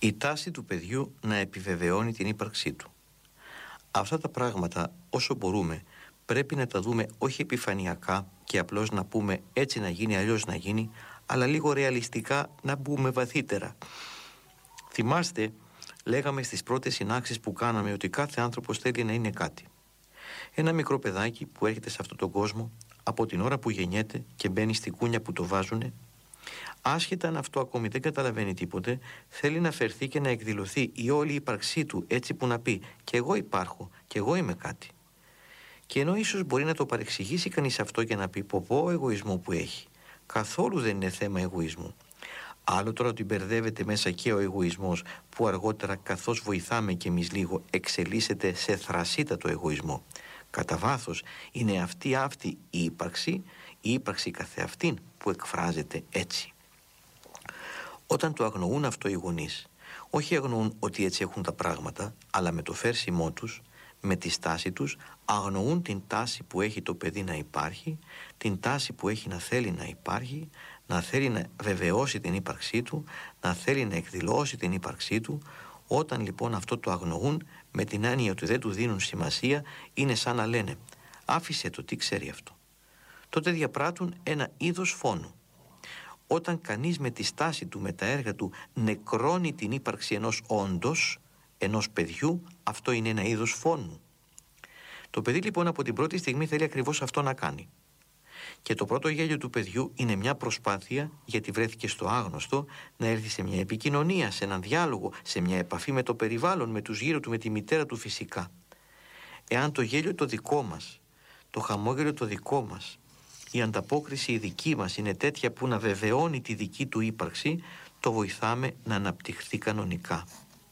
Η τάση του παιδιού να επιβεβαιώνει την ύπαρξή του. Αυτά τα πράγματα, όσο μπορούμε, πρέπει να τα δούμε όχι επιφανειακά και απλώς να πούμε έτσι να γίνει, αλλιώς να γίνει, αλλά λίγο ρεαλιστικά να μπούμε βαθύτερα. Θυμάστε, λέγαμε στις πρώτες συνάξεις που κάναμε ότι κάθε άνθρωπος θέλει να είναι κάτι. Ένα μικρό παιδάκι που έρχεται σε αυτόν τον κόσμο από την ώρα που γεννιέται και μπαίνει στην κούνια που το βάζουνε, άσχετα αν αυτό ακόμη δεν καταλαβαίνει τίποτε, θέλει να φερθεί και να εκδηλωθεί η όλη ύπαρξή του, έτσι που να πει «και εγώ υπάρχω, και εγώ είμαι κάτι». Και ενώ ίσως μπορεί να το παρεξηγήσει κανείς αυτό και να πει «πω εγωισμό που έχει». Καθόλου δεν είναι θέμα εγωισμού. Άλλο τώρα ότι μπερδεύεται μέσα και ο εγωισμός, που αργότερα, καθώς βοηθάμε κι εμείς λίγο, εξελίσσεται σε θρασίτατο εγωισμό. Κατά βάθος είναι αυτή η ύπαρξη καθεαυτήν που εκφράζεται έτσι. Όταν το αγνοούν αυτό οι γονείς, όχι αγνοούν ότι έτσι έχουν τα πράγματα, αλλά με το φέρσιμό τους, με τη στάση τους, αγνοούν την τάση που έχει το παιδί να υπάρχει, την τάση που έχει να θέλει να υπάρχει, να θέλει να βεβαιώσει την ύπαρξή του, να θέλει να εκδηλώσει την ύπαρξή του. Όταν λοιπόν αυτό το αγνοούν, με την άνοια ότι δεν του δίνουν σημασία, είναι σαν να λένε «άφησε το, τι ξέρει αυτό». Τότε διαπράττουν ένα είδος φόνου. Όταν κανείς με τη στάση του, με τα έργα του, νεκρώνει την ύπαρξη ενός όντος, ενός παιδιού, αυτό είναι ένα είδος φόνου. Το παιδί λοιπόν από την πρώτη στιγμή θέλει ακριβώς αυτό να κάνει. Και το πρώτο γέλιο του παιδιού είναι μια προσπάθεια, γιατί βρέθηκε στο άγνωστο, να έρθει σε μια επικοινωνία, σε έναν διάλογο, σε μια επαφή με το περιβάλλον, με τους γύρω του, με τη μητέρα του φυσικά. Εάν το γέλιο το δικό μας, το χαμόγελο το δικό μας, η ανταπόκριση η δική μας είναι τέτοια που να βεβαιώνει τη δική του ύπαρξη, το βοηθάμε να αναπτυχθεί κανονικά.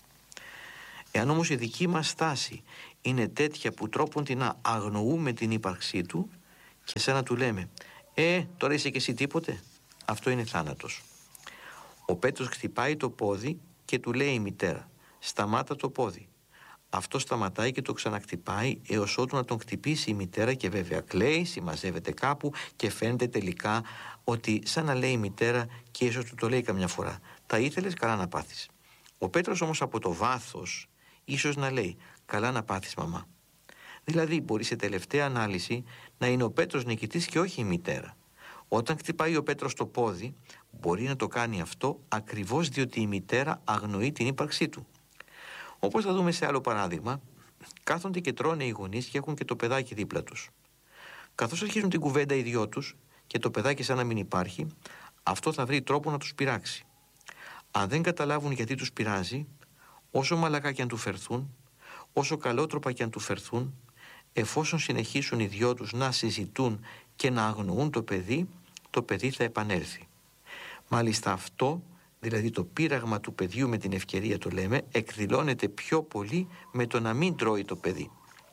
Εάν όμως η δική μας στάση είναι τέτοια που τρόπον την να αγνοούμε την ύπαρξή του και σαν να του λέμε τώρα είσαι και εσύ τίποτε, αυτό είναι θάνατος. Ο Πέτρος χτυπάει το πόδι και του λέει η μητέρα «σταμάτα το πόδι». Αυτό σταματάει και το ξαναχτυπάει έως ότου να τον χτυπήσει η μητέρα και βέβαια κλαίει, συμμαζεύεται κάπου και φαίνεται τελικά ότι σαν να λέει η μητέρα και ίσως του το λέει καμιά φορά «τα ήθελες, καλά να πάθεις». Ο Πέτρος όμως από το βάθος ίσως να λέει «καλά να πάθεις μαμά». Δηλαδή μπορεί σε τελευταία ανάλυση να είναι ο Πέτρος νικητής και όχι η μητέρα. Όταν χτυπάει ο Πέτρος το πόδι μπορεί να το κάνει αυτό ακριβώς διότι η μητέρα αγνοεί την ύπαρξή του. Όπως θα δούμε σε άλλο παράδειγμα, κάθονται και τρώνε οι γονείς και έχουν και το παιδάκι δίπλα τους. Καθώς αρχίζουν την κουβέντα οι δυο τους και το παιδάκι σαν να μην υπάρχει, αυτό θα βρει τρόπο να τους πειράξει. Αν δεν καταλάβουν γιατί τους πειράζει, όσο μαλακά κι αν του φερθούν, όσο καλότροπα κι αν του φερθούν, εφόσον συνεχίσουν οι δυο τους να συζητούν και να αγνοούν το παιδί θα επανέλθει. Μάλιστα αυτό, δηλαδή το πείραγμα του παιδιού με την ευκαιρία το λέμε, εκδηλώνεται πιο πολύ με το να μην τρώει το παιδί.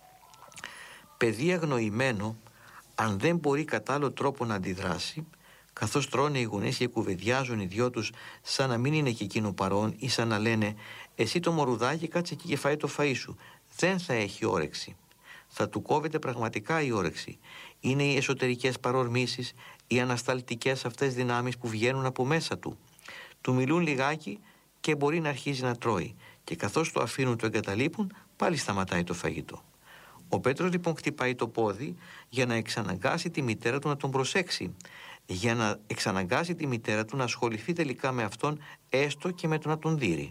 Παιδί αγνοημένο, αν δεν μπορεί κατά άλλο τρόπο να αντιδράσει, καθώς τρώνε οι γονείς και κουβεντιάζουν οι δυο τους σαν να μην είναι και εκείνο παρόν ή σαν να λένε «εσύ το μωρουδάκι κάτσε εκεί και φάει το φαΐ σου», δεν θα έχει όρεξη. Θα του κόβεται πραγματικά η όρεξη. Είναι οι εσωτερικές παρορμήσεις, οι ανασταλτικές αυτές δυνάμεις που βγαίνουν από μέσα του. Του μιλούν λιγάκι και μπορεί να αρχίζει να τρώει και καθώς το αφήνουν το εγκαταλείπουν πάλι σταματάει το φαγητό. Ο Πέτρος λοιπόν χτυπάει το πόδι για να εξαναγκάσει τη μητέρα του να τον προσέξει, για να εξαναγκάσει τη μητέρα του να ασχοληθεί τελικά με αυτόν έστω και με το να τον δείρει.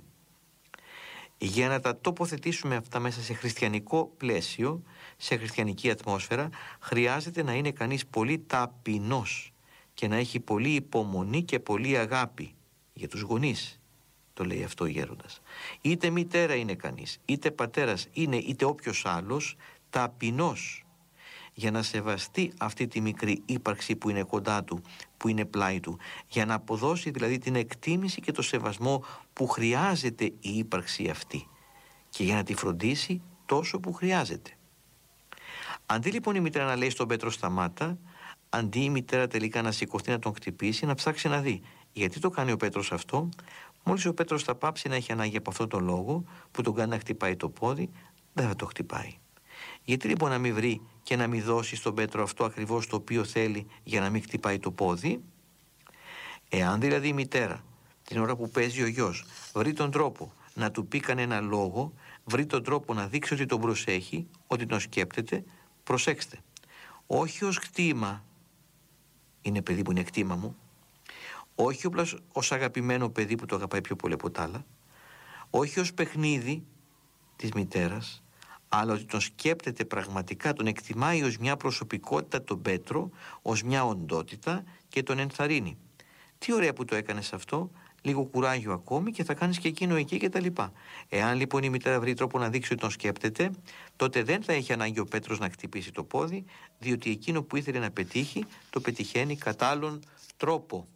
Για να τα τοποθετήσουμε αυτά μέσα σε χριστιανικό πλαίσιο, σε χριστιανική ατμόσφαιρα, χρειάζεται να είναι κανείς πολύ ταπεινός και να έχει πολύ υπομονή και πολύ αγάπη για τους γονείς. Το λέει αυτό ο γέροντας. Είτε μητέρα είναι κανείς, είτε πατέρας είναι, είτε όποιος άλλος, ταπεινός για να σεβαστεί αυτή τη μικρή ύπαρξη που είναι κοντά του, που είναι πλάι του, για να αποδώσει δηλαδή την εκτίμηση και το σεβασμό που χρειάζεται η ύπαρξη αυτή και για να τη φροντίσει τόσο που χρειάζεται. Αντί λοιπόν η μητέρα να λέει στον Πέτρο σταμάτα, αντί η μητέρα τελικά να σηκωθεί να τον χτυπήσει, να ψάξει να δει γιατί το κάνει ο Πέτρος αυτό, μόλις ο Πέτρος θα πάψει να έχει ανάγκη από αυτόν τον λόγο που τον κάνει να χτυπάει το πόδι, δεν θα το χτυπάει. Γιατί λοιπόν να μην βρει και να μην δώσει στον Πέτρο αυτό ακριβώς το οποίο θέλει για να μην χτυπάει το πόδι? Εάν δηλαδή η μητέρα την ώρα που παίζει ο γιος, βρει τον τρόπο να του πει κανένα λόγο, βρει τον τρόπο να δείξει ότι τον προσέχει, ότι τον σκέπτεται, προσέξτε. Όχι ως κτήμα, είναι παιδί που είναι κτήμα μου, όχι ως αγαπημένο παιδί που το αγαπάει πιο πολύ από τα άλλα, όχι ως παιχνίδι της μητέρας, αλλά ότι τον σκέπτεται πραγματικά, τον εκτιμάει ως μια προσωπικότητα τον Πέτρο, ως μια οντότητα και τον ενθαρρύνει. Τι ωραία που το έκανες αυτό, λίγο κουράγιο ακόμη και θα κάνεις και εκείνο εκεί και τα λοιπά. Εάν λοιπόν η μητέρα βρει τρόπο να δείξει ότι τον σκέπτεται, τότε δεν θα έχει ανάγκη ο Πέτρος να χτυπήσει το πόδι, διότι εκείνο που ήθελε να πετύχει το πετυχαίνει κατά άλλον τρόπο.